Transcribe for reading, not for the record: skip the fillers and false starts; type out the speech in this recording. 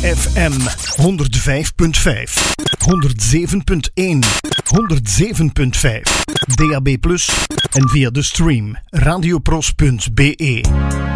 FM 105.5, 107.1, 107.5, DAB+ en via de stream radiopros.be.